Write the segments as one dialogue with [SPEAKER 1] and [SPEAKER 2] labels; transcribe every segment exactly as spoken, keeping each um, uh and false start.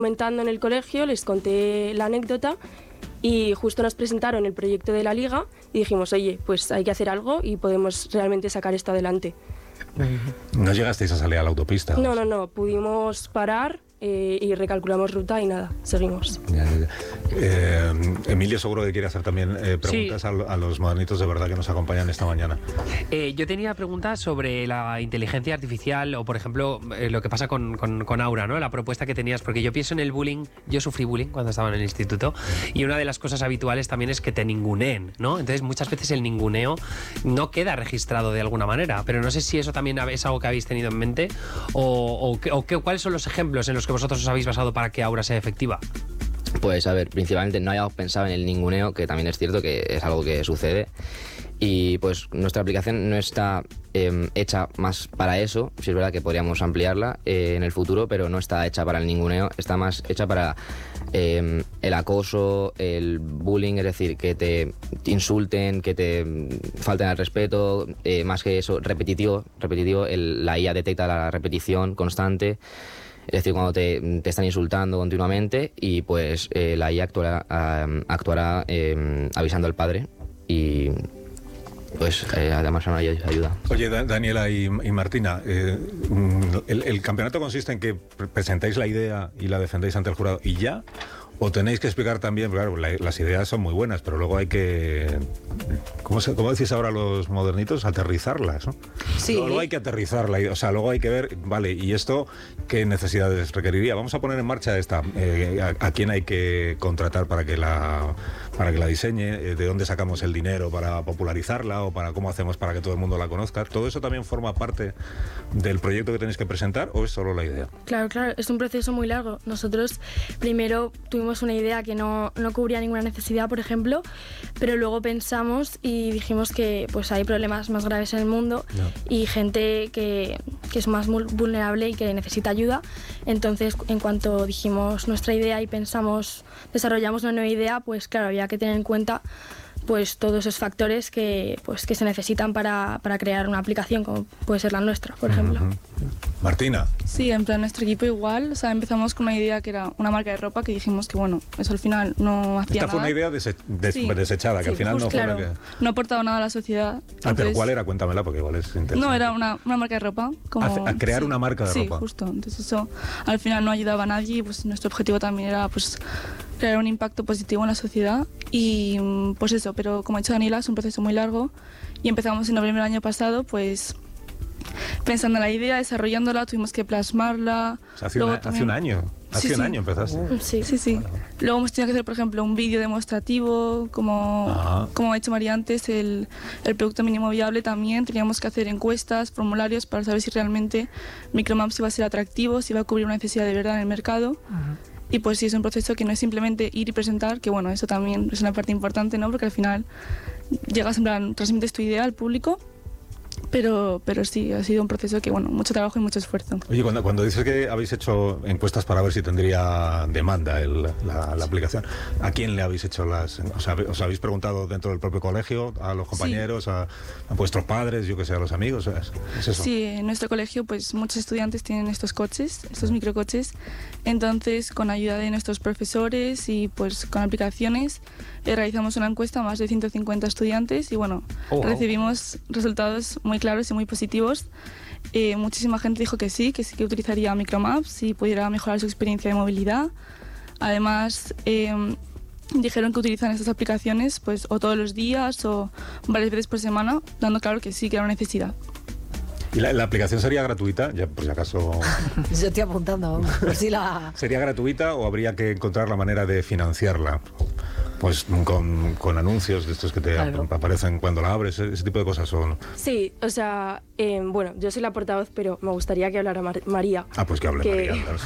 [SPEAKER 1] Comentando en el colegio, les conté la anécdota y justo nos presentaron el proyecto de la liga y dijimos, oye, pues hay que hacer algo y podemos realmente sacar esto adelante.
[SPEAKER 2] ¿No llegasteis a salir a la autopista?
[SPEAKER 1] No, no, no, pudimos parar eh, y recalculamos ruta y nada, seguimos.
[SPEAKER 2] Ya, ya, ya. Eh, Emilio seguro que quiere hacer también eh, preguntas
[SPEAKER 3] Sí.
[SPEAKER 2] a, a los modernitos de verdad que nos acompañan esta mañana.
[SPEAKER 3] Eh, yo tenía preguntas sobre la inteligencia artificial o, por ejemplo, eh, lo que pasa con, con, con Aura, ¿no? La propuesta que tenías, porque yo pienso en el bullying. Yo sufrí bullying cuando estaba en el instituto y una de las cosas habituales también es que te ninguneen, ¿no? Entonces muchas veces el ninguneo no queda registrado de alguna manera, pero no sé si eso también es algo que habéis tenido en mente o, o, qué- o qué, cuáles son los ejemplos en los que vosotros os habéis basado para que Aura sea efectiva.
[SPEAKER 4] Pues a ver, principalmente no habíamos pensado en el ninguneo, que también es cierto que es algo que sucede. Y pues nuestra aplicación no está eh, hecha más para eso. Sí es verdad que podríamos ampliarla eh, en el futuro, pero no está hecha para el ninguneo. Está más hecha para eh, el acoso, el bullying, es decir, que te insulten, que te falten al respeto. Eh, más que eso, repetitivo. repetitivo el, la I A detecta la repetición constante. Es decir, cuando te, te están insultando continuamente y pues eh, la I A actuará, eh, actuará eh, avisando al padre y pues eh, además no hay ayuda.
[SPEAKER 2] Oye, Da- Daniela y, y Martina, eh, mm, el, el campeonato consiste en que pre- presentáis la idea y la defendéis ante el jurado y ya, o tenéis que explicar también, claro, la- las ideas son muy buenas, pero luego hay que, ¿cómo, se, cómo decís ahora los modernitos? Aterrizarlas, ¿no?
[SPEAKER 5] Sí.
[SPEAKER 2] Luego hay que aterrizar la idea, o sea, luego hay que ver, vale, ¿y esto qué necesidades requeriría? Vamos a poner en marcha esta, eh, a, a quién hay que contratar para que la, para que la diseñe, eh, de dónde sacamos el dinero para popularizarla o para cómo hacemos para que todo el mundo la conozca. ¿Todo eso también forma parte del proyecto que tenéis que presentar o es solo la idea?
[SPEAKER 6] Claro, claro, es un proceso muy largo. Nosotros primero tuvimos una idea que no, no cubría ninguna necesidad, por ejemplo, pero luego pensamos y dijimos que pues hay problemas más graves en el mundo
[SPEAKER 2] No.
[SPEAKER 6] y gente que, que es más mul- vulnerable y que necesita ayuda. Entonces, en cuanto dijimos nuestra idea y pensamos, desarrollamos una nueva idea, pues claro, había que tener en cuenta pues todos esos factores que, pues, que se necesitan para, para crear una aplicación como puede ser la nuestra, por ejemplo.
[SPEAKER 2] Ujú. Martina.
[SPEAKER 7] Sí, en plan nuestro equipo igual, o sea, empezamos con una idea que era una marca de ropa que dijimos que bueno, eso al final no hacía
[SPEAKER 2] Esta
[SPEAKER 7] nada.
[SPEAKER 2] fue una idea dese- des-
[SPEAKER 7] Sí.
[SPEAKER 2] desechada, que
[SPEAKER 7] Sí,
[SPEAKER 2] al final
[SPEAKER 7] justo,
[SPEAKER 2] no fue
[SPEAKER 7] claro,
[SPEAKER 2] la que...
[SPEAKER 7] no ha aportado nada a la sociedad.
[SPEAKER 2] Ah, pero
[SPEAKER 7] entonces-
[SPEAKER 2] ¿cuál era? Cuéntamela porque igual es interesante.
[SPEAKER 7] No, era una, una marca de ropa. Como,
[SPEAKER 2] Hace- a crear
[SPEAKER 7] sí,
[SPEAKER 2] una marca de
[SPEAKER 7] sí,
[SPEAKER 2] ropa.
[SPEAKER 7] Sí, justo. Entonces eso al final no ayudaba a nadie y pues nuestro objetivo también era pues crear un impacto positivo en la sociedad y mm, pues eso, pero como ha dicho Daniela es un proceso muy largo y empezamos en noviembre del año pasado pues pensando en la idea, desarrollándola, tuvimos que plasmarla.
[SPEAKER 2] O sea, hace,
[SPEAKER 7] Luego
[SPEAKER 2] una- hace
[SPEAKER 7] también-
[SPEAKER 2] un año. Hace
[SPEAKER 7] Sí,
[SPEAKER 2] un
[SPEAKER 7] sí.
[SPEAKER 2] año empezaste.
[SPEAKER 6] Sí.
[SPEAKER 7] Sí, sí. Luego hemos tenido que hacer, por ejemplo, un vídeo demostrativo, como,
[SPEAKER 2] Ajá.
[SPEAKER 7] como ha dicho María antes, el, el producto mínimo viable también. Teníamos que hacer encuestas, formularios para saber si realmente Micromaps iba a ser atractivo, si iba a cubrir una necesidad de verdad en el mercado. Y pues sí, es un proceso que no es simplemente ir y presentar, que bueno, eso también es una parte importante, ¿no? Porque al final llegas, en plan, transmites tu idea al público, pero, pero sí, ha sido un proceso que, bueno, mucho trabajo y mucho esfuerzo.
[SPEAKER 2] Oye, cuando, cuando dices que habéis hecho encuestas para ver si tendría demanda el- la, la aplicación, ¿a quién le habéis hecho las...? O sea, ¿os habéis preguntado dentro del propio colegio, a los compañeros, a, a vuestros padres, yo que sé, a los amigos? ¿Es, es eso?
[SPEAKER 7] Sí, en nuestro colegio pues muchos estudiantes tienen estos coches, estos microcoches, entonces con ayuda de nuestros profesores y pues con aplicaciones eh, realizamos una encuesta a más de ciento cincuenta estudiantes y bueno,
[SPEAKER 3] Oh, wow.
[SPEAKER 7] recibimos resultados muy claros y muy positivos. Eh, muchísima gente dijo que sí, que sí que utilizaría Micromaps si pudiera mejorar su experiencia de movilidad. Además, eh, dijeron que utilizan estas aplicaciones pues o todos los días o varias veces por semana, dando claro que sí, que era una necesidad.
[SPEAKER 2] ¿Y la, la aplicación sería gratuita? Ya, por si acaso...
[SPEAKER 5] Yo estoy apuntando, vamos, por si la...
[SPEAKER 2] ¿Sería gratuita o habría que encontrar la manera de financiarla? Pues con, con anuncios de estos que te
[SPEAKER 5] Claro.
[SPEAKER 2] ap- aparecen cuando la abres, ese tipo de cosas son...
[SPEAKER 1] Sí, o sea, eh, bueno, yo soy la portavoz, pero me gustaría que hablara Mar- María.
[SPEAKER 2] Ah, pues que hable
[SPEAKER 1] Que-
[SPEAKER 2] María. claro.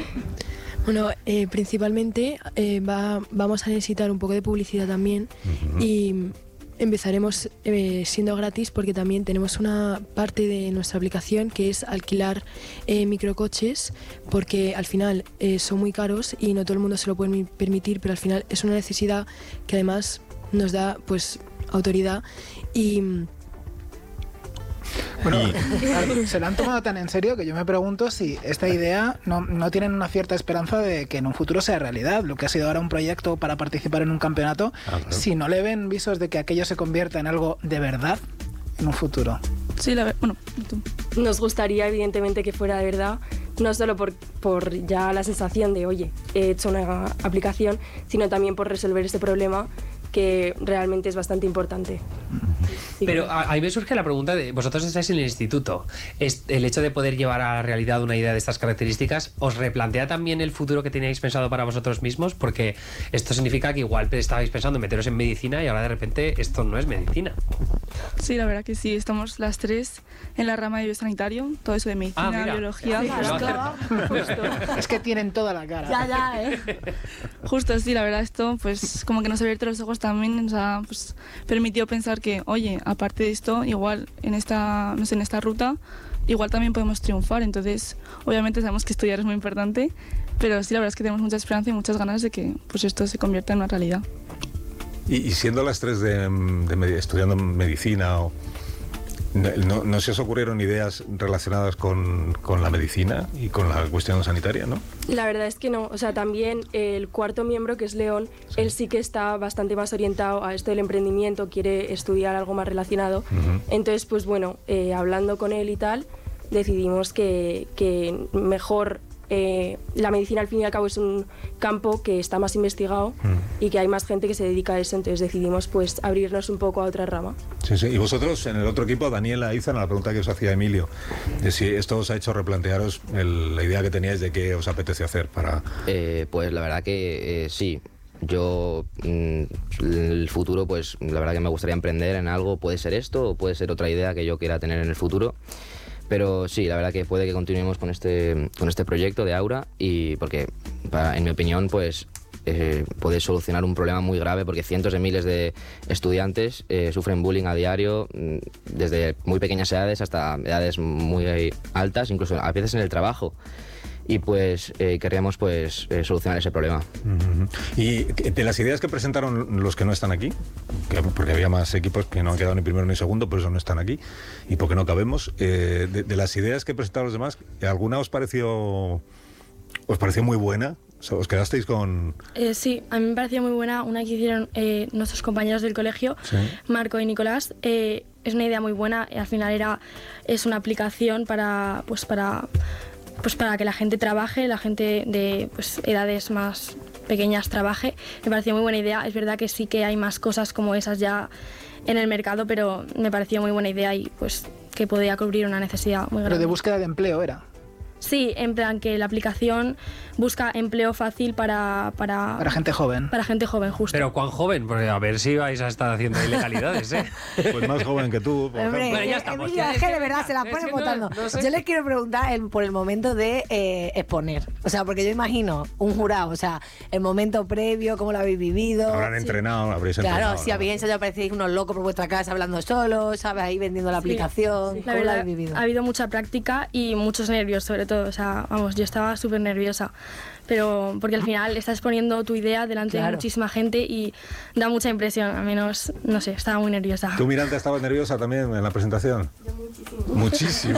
[SPEAKER 8] Bueno, eh, principalmente eh, va- vamos a necesitar un poco de publicidad también
[SPEAKER 2] Ujú.
[SPEAKER 8] y empezaremos eh, siendo gratis porque también tenemos una parte de nuestra aplicación que es alquilar eh, microcoches porque al final eh, son muy caros y no todo el mundo se lo puede mi- permitir, pero al final es una necesidad que además nos da pues autoridad y
[SPEAKER 9] Bueno, claro, se lo han tomado tan en serio que yo me pregunto si esta idea no, no tienen una cierta esperanza de que en un futuro sea realidad. Lo que ha sido ahora un proyecto para participar en un campeonato, ah, claro. Si no le ven visos de que aquello se convierta en algo de verdad en un futuro.
[SPEAKER 7] Sí, la, bueno, tú.
[SPEAKER 1] Nos gustaría evidentemente que fuera de verdad, no solo por, por ya la sensación de, oye, he hecho una aplicación, sino también por resolver este problema que realmente es bastante importante.
[SPEAKER 3] Pero a, a mí me surge la pregunta de, vosotros estáis en el instituto, ¿es el hecho de poder llevar a la realidad una idea de estas características os replantea también el futuro que teníais pensado para vosotros mismos? Porque esto significa que igual estabais pensando en meteros en medicina y ahora de repente esto no es medicina.
[SPEAKER 7] Sí, la verdad que sí, estamos las tres en la rama de biosanitario, todo eso de medicina, ah, biología.
[SPEAKER 5] Sí, claro, claro.
[SPEAKER 7] Justo.
[SPEAKER 9] Es que tienen toda la cara.
[SPEAKER 5] Ya, ya, ¿eh?
[SPEAKER 7] Justo, sí, la verdad, esto pues como que nos ha abierto los ojos también, nos ha pues, permitido pensar que, oye, aparte de esto, igual en esta, no sé, en esta ruta, igual también podemos triunfar. Entonces, obviamente sabemos que estudiar es muy importante, pero sí, la verdad es que tenemos mucha esperanza y muchas ganas de que pues esto se convierta en una realidad.
[SPEAKER 2] Y, y siendo las tres de, de estudiando medicina, o, no, ¿no se os ocurrieron ideas relacionadas con, con la medicina y con la cuestión sanitaria, no?
[SPEAKER 1] La verdad es que no. O sea, también el cuarto miembro, que es León, sí. Él sí que está bastante más orientado a esto del emprendimiento, quiere estudiar algo más relacionado. Uh-huh. Entonces, pues bueno, eh, hablando con él y tal, decidimos que, que mejor... Eh, la medicina al fin y al cabo es un campo que está más investigado mm. y que hay más gente que se dedica a eso, entonces decidimos pues abrirnos un poco a otra rama.
[SPEAKER 2] Sí, sí. Y vosotros en el otro equipo, Daniela, Izan, la pregunta que os hacía Emilio, de si esto os ha hecho replantearos el, la idea que teníais de qué os apetece hacer para...
[SPEAKER 4] Eh, pues la verdad que eh, sí. Yo, mm, el futuro, pues la verdad que me gustaría emprender en algo, puede ser esto o puede ser otra idea que yo quiera tener en el futuro. Pero sí, la verdad que puede que continuemos con este, con este proyecto de Aura y porque, para, en mi opinión, pues eh, puede solucionar un problema muy grave porque cientos de miles de estudiantes eh, sufren bullying a diario desde muy pequeñas edades hasta edades muy altas, incluso a veces en el trabajo. Y pues eh, querríamos pues eh, solucionar ese problema.
[SPEAKER 2] Uh-huh. Y de las ideas que presentaron los que no están aquí, que, porque había más equipos que no han quedado ni primero ni segundo, por eso no están aquí y porque no cabemos, eh, de, de las ideas que presentaron los demás, ¿alguna os pareció os pareció muy buena? ¿Os quedasteis con...?
[SPEAKER 6] Eh, sí, a mí me pareció muy buena una que hicieron eh, nuestros compañeros del colegio, sí. Marco y Nicolás. Eh, es una idea muy buena, al final era es una aplicación para pues para pues para que la gente trabaje, la gente de pues, edades más pequeñas trabaje. Me pareció muy buena idea. Es verdad que sí que hay más cosas como esas ya en el mercado, pero me pareció muy buena idea y pues que podía cubrir una necesidad muy grande.
[SPEAKER 9] Pero de búsqueda de empleo era.
[SPEAKER 6] Sí, en plan que la aplicación busca empleo fácil para... Para,
[SPEAKER 9] para gente joven.
[SPEAKER 6] Para gente joven, justo.
[SPEAKER 3] Pero ¿cuán joven? Porque a ver si vais a estar haciendo ilegalidades, ¿eh?
[SPEAKER 2] Pues más joven que tú, por
[SPEAKER 5] Hombre,
[SPEAKER 2] ejemplo.
[SPEAKER 5] Bueno, ya estamos. Emilia, es que de verdad se la pone votando. No, no sé. Yo les quiero preguntar el, por el momento de eh, exponer. O sea, porque yo imagino un jurado, o sea, el momento previo, cómo lo habéis vivido.
[SPEAKER 2] Habrán
[SPEAKER 5] sí.
[SPEAKER 2] entrenado, habréis
[SPEAKER 5] claro,
[SPEAKER 2] entrenado.
[SPEAKER 5] Claro, si habéis ensayado, parecéis unos locos por vuestra casa hablando solos, ¿sabes? Ahí vendiendo la sí, aplicación.
[SPEAKER 6] Sí.
[SPEAKER 5] ¿Cómo
[SPEAKER 6] la verdad,
[SPEAKER 5] lo habéis vivido?
[SPEAKER 6] Ha habido mucha práctica y muchos nervios, sobre todo. O sea, vamos, yo estaba súper nerviosa, pero porque al final estás poniendo tu idea delante claro. de muchísima gente y da mucha impresión, al menos, no sé, estaba muy nerviosa.
[SPEAKER 2] ¿Tú, Miranda, estabas nerviosa también en la presentación?
[SPEAKER 1] Yo muchísimo.
[SPEAKER 2] Muchísimo.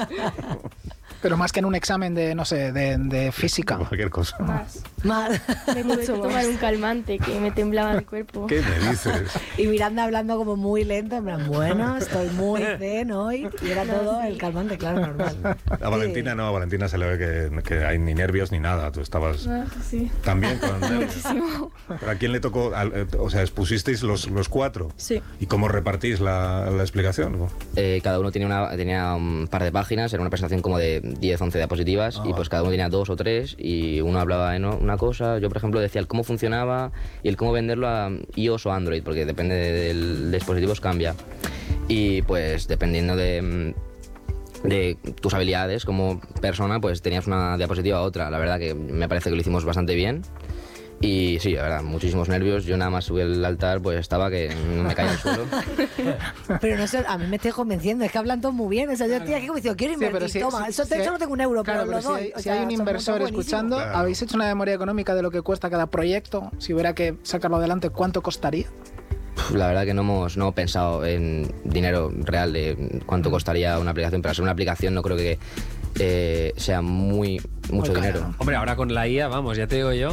[SPEAKER 9] Pero más que en un examen de, no sé, de, de física.
[SPEAKER 2] Cualquier cosa.
[SPEAKER 6] Más.
[SPEAKER 5] Más.
[SPEAKER 6] Me tuve que tomar un calmante que me temblaba el cuerpo.
[SPEAKER 2] ¿Qué me dices?
[SPEAKER 5] Y Miranda hablando como muy lento, en plan, bueno, estoy muy zen hoy. Y era todo el calmante, claro, normal.
[SPEAKER 2] A Valentina no, a Valentina se le ve que, que hay ni nervios ni nada. Tú estabas
[SPEAKER 6] ah, sí.
[SPEAKER 2] también con nervios.
[SPEAKER 6] Muchísimo.
[SPEAKER 2] ¿Pero a quién le tocó? O sea, expusisteis los, los cuatro.
[SPEAKER 6] Sí.
[SPEAKER 2] ¿Y cómo repartís la, la explicación?
[SPEAKER 4] Eh, cada uno tenía, una, tenía un par de páginas, era una presentación como de diez, once diapositivas ah, y pues cada uno tenía dos o tres y uno hablaba de una cosa. Yo, por ejemplo, decía el cómo funcionaba y el cómo venderlo a iOS o Android, porque depende del dispositivo cambia. Y pues dependiendo de, de tus habilidades como persona, pues tenías una diapositiva u otra. La verdad que me parece que lo hicimos bastante bien. Y sí, la verdad, muchísimos nervios. Yo nada más subí al altar, pues estaba que no me caía al suelo.
[SPEAKER 5] Pero no sé, a mí me estoy convenciendo, es que hablan todos muy bien. O sea, yo estoy aquí como diciendo, quiero invertir, sí, si,
[SPEAKER 9] si,
[SPEAKER 5] toma, eso
[SPEAKER 9] si,
[SPEAKER 5] solo tengo un euro,
[SPEAKER 9] claro,
[SPEAKER 5] pero,
[SPEAKER 9] pero
[SPEAKER 5] lo
[SPEAKER 9] si
[SPEAKER 5] doy.
[SPEAKER 9] hay,
[SPEAKER 5] o
[SPEAKER 9] si
[SPEAKER 5] sea,
[SPEAKER 9] hay un inversor escuchando, claro. ¿Habéis hecho una memoria económica de lo que cuesta cada proyecto? Si hubiera que sacarlo adelante, ¿cuánto costaría?
[SPEAKER 4] La verdad que no hemos, no hemos pensado en dinero real de cuánto costaría una aplicación, pero hacer una aplicación no creo que eh, sea muy mucho
[SPEAKER 9] Muy
[SPEAKER 4] dinero.
[SPEAKER 9] caro.
[SPEAKER 3] Hombre, ahora con la I A, vamos, ya te digo yo